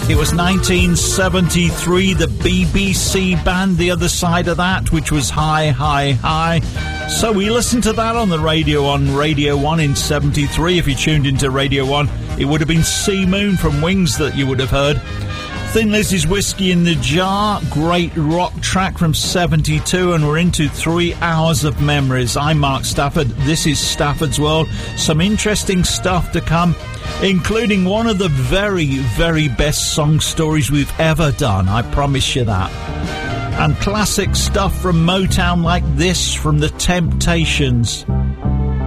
It was 1973, the BBC band, The Other Side of That, which was Hi, Hi, Hi. So we listened to that on the radio on Radio 1 in 73. If you tuned into Radio 1, it would have been Sea Moon from Wings that you would have heard. Thin Lizzy's Whiskey in the Jar, great rock track from 72, and we're into 3 hours of memories. I'm Mark Stafford. This is Stafford's World. Some interesting stuff to come, including one of the very, very best song stories we've ever done. I promise you that. And classic stuff from Motown like this from The Temptations.